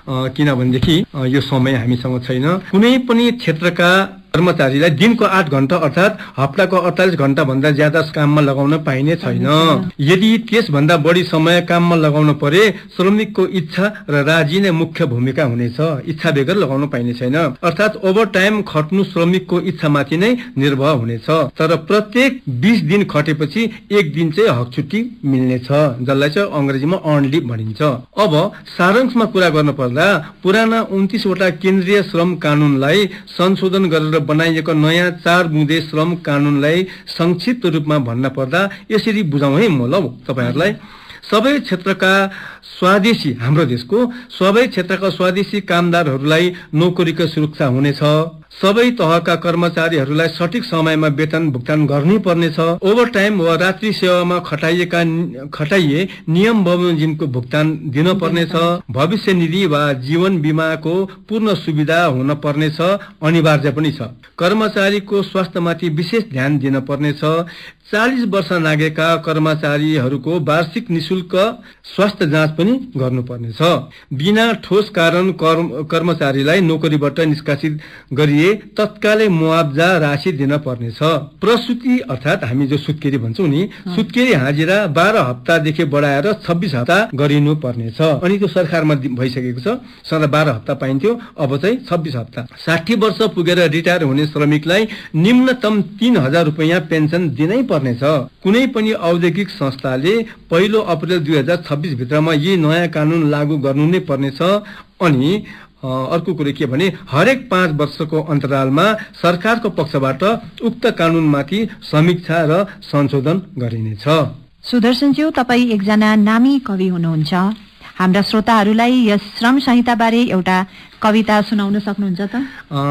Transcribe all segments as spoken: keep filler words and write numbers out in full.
किनभनेदेखि यो समय हामीसँग छैन। कुनै पनि क्षेत्रका कर्मचारीलाई दिनको आठ घण्टा अर्थात् हप्ताको अडतालिस घण्टा भन्दा ज्यादा काममा लगाउन पाइने छैन। यदि त्यसभन्दा बढी समय काममा लगाउन परे श्रमिकको इच्छा र राजी नै मुख्य भूमिका हुनेछ। इच्छा बेगर लगाउन पाइने छैन, अर्थात् ओभर टाइम खट्नु श्रमिकको इच्छामाथि नै निर्भर हुनेछ। तर प्रत्येक बीस दिन खटेपछि एक दिन चाहिँ हक छुट्टी मिल्नेछ, जसलाई चाहिँ अंग्रेजीमा अर्न लिभ भनिन्छ। अब सारांशमा कुरा गर्न पर्दा पुराना उन्तीसवटा केन्द्रीय श्रम कानूनलाई संशोधन गरेर बनाइएको नयाँ चार बुँदे श्रम कानूनलाई संक्षिप्त रूपमा भन्न पर्दा यसरी बुझाउँ है म ल तपाईहरुलाई। सबै क्षेत्रका स्वदेशी हाम्रो देशको सबै क्षेत्रका स्वदेशी कामदारहरूलाई नोकरीको सुरक्षा हुनेछ। सबै तहका कर्मचारीहरूलाई सठिक समयमा वेतन भुक्तान गर्नै पर्नेछ। ओभर टाइम वा रात्रि सेवामा खटाइएका खटाइए नियम बमोजिमको भुक्तान दिन पर्नेछ। भविष्य निधि वा जीवन बीमाको पूर्ण सुविधा हुन पर्नेछ, अनिवार्य पनि छ। कर्मचारीको स्वास्थ्यमाथि विशेष ध्यान दिन पर्नेछ। चालीस वर्ष नागेका कर्मचारीहरूको वार्षिक निशुल्क स्वास्थ्य जाँच पनि गर्नुपर्नेछ। बिना ठोस कारण कर्मचारीलाई नोकरीबाट निष्कासित गरिए तत्कालै मुआवजा राशि दिन पर्नेछ। प्रसूति अर्थात् हामी जो सुत्केरी भन्छौँ नि, सुत्केरी हाजिरा बाह्र हप्तादेखि बढाएर छब्बीस हप्ता गरिनु पर्नेछ। अनि त्यो सरकारमा भइसकेको छ, सदा बाह्र हप्ता पाइन्थ्यो, अब चाहिँ छब्बीस हप्ता। साठी वर्ष पुगेर रिटायर हुने श्रमिकलाई न्यूनतम तीन हजार रुपियाँ पेन्सन दिनै पर्नेछ। कुनै पनि औद्योगिक संस्थाले पहिलो अप्रेल दुई हजार छब्बीस भित्रमा यी नयाँ कानून लागू गर्नु नै पर्नेछ। अनि अर्को कुरो के भने हरेक पाँच वर्षको अन्तरालमा सरकारको पक्षबाट उक्त कानूनमाथि समीक्षा र संशोधन गरिनेछ। सुदर्शनज्यू, तपाईँ एकजना नामी कवि हुनुहुन्छ। हाम्रा श्रोताहरूलाई यस श्रम संहिता बारे एउटा कविता सुनाउन सक्नुहुन्छ त?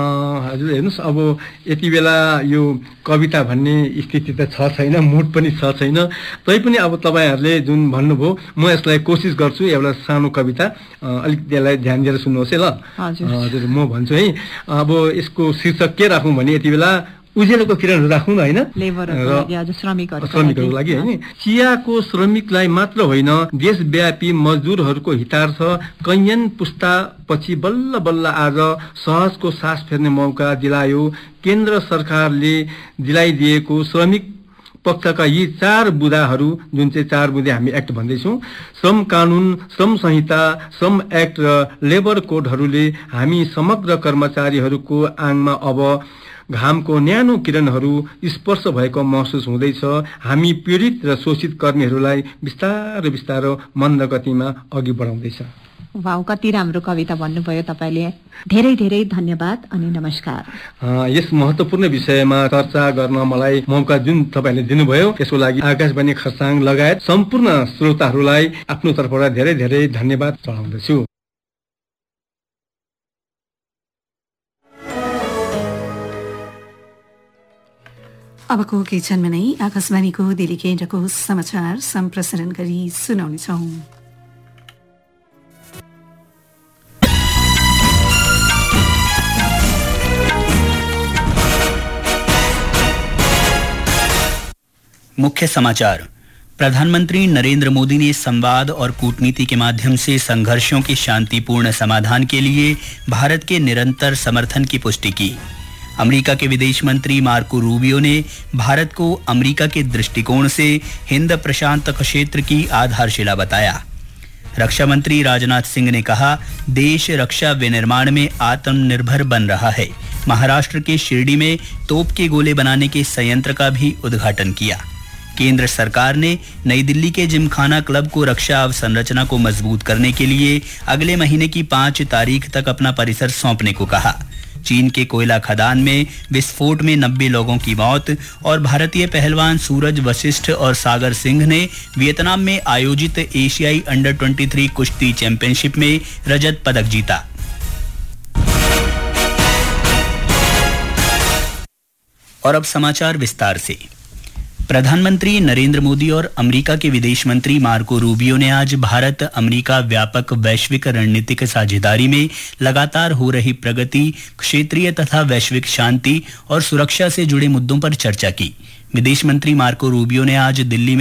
हजुर हेर्नुहोस्, अब यति बेला यो कविता भन्ने स्थिति त छ छैन, मुड पनि छ छैन। तैपनि अब तपाईँहरूले जुन भन्नुभयो म यसलाई कोसिस गर्छु एउटा सानो कविता, अलिक त्यसलाई ध्यान दिएर सुन्नुहोस् है ल। हजुर म भन्छु है। अब यसको शीर्षक के राखौँ भने यति बेला उज्यालोको किरणहरू राखौँ न, होइन, श्रमिकहरूको लागि होइन। चियाको श्रमिकलाई मात्र होइन, देशव्यापी मजदुरहरूको हितार्थ कैयन पुस्तापछि बल्ल बल्ल आज सहजको सास फेर्ने मौका दिलायो केन्द्र सरकारले दिलाइदिएको श्रमिक पक्षका यी चार बुँदाहरू, जुन चाहिँ चार बुँदे हामी एक्ट भन्दैछौँ, श्रम कानून, श्रम संहिता, श्रम एक्ट र लेबर कोडहरूले हामी समग्र कर्मचारीहरूको आङमा अब घामको न्यानो किरणहरू स्पर्श भएको महसुस हुँदैछ। हामी पीडित र शोषित कर्मीहरूलाई बिस्तारै बिस्तारै मन्द गतिमा अघि बढाउँदैछ। वाउ, कति राम्रो कविता भन्नुभयो तपाईँले। धेरै धेरै धन्यवाद अनि नमस्कार। यस महत्त्वपूर्ण विषयमा चर्चा गर्न मलाई मौका जुन तपाईँले दिनुभयो त्यसको लागि आकाशवाणी खरसाङ लगायत सम्पूर्ण श्रोताहरूलाई आफ्नो तर्फबाट धेरै धेरै धन्यवाद चढाउँदछु। अबको केही क्षणमा नै आकाशवाणीको दिल्ली केन्द्रको समाचार सम्प्रसारण गरी सुनाउनेछौँ। मुख्य समाचार। प्रधानमंत्री नरेंद्र मोदी ने संवाद और कूटनीति के माध्यम से संघर्षों के शांतिपूर्ण समाधान के लिए भारत के निरंतर समर्थन की पुष्टि की। अमेरिका के विदेश मंत्री मार्को रूबियो ने भारत को अमेरिका के दृष्टिकोण से हिंद प्रशांत क्षेत्र की आधारशिला बताया। रक्षा मंत्री राजनाथ सिंह ने कहा, देश रक्षा विनिर्माण में आत्मनिर्भर बन रहा है। महाराष्ट्र के शिरडी में तोप के गोले बनाने के संयंत्र का भी उद्घाटन किया। केंद्र सरकार ने नई दिल्ली के जिमखाना क्लब को रक्षा अवसंरचना को मजबूत करने के लिए अगले महीने की पाँच तारीख तक अपना परिसर सौंपने को कहा। चीन के कोयला खदान में विस्फोट में नब्बे लोगों की मौत और भारतीय पहलवान सूरज वशिष्ठ और सागर सिंह ने वियतनाम में आयोजित एशियाई अंडर तेईस कुश्ती चैंपियनशिप में रजत पदक जीता। और अब समाचार विस्तार से। प्रधानमंत्री नरेंद्र मोदी और अमेरिका के विदेश मंत्री मार्को रूबियो ने आज भारत अमेरिका व्यापक वैश्विक रणनीतिक साझेदारी में लगातार हो रही प्रगति, क्षेत्रीय तथा वैश्विक शांति और सुरक्षा से जुड़े मुद्दों पर चर्चा की। विदेश मंत्री मार्को रूबियो ने आज दिल्ली में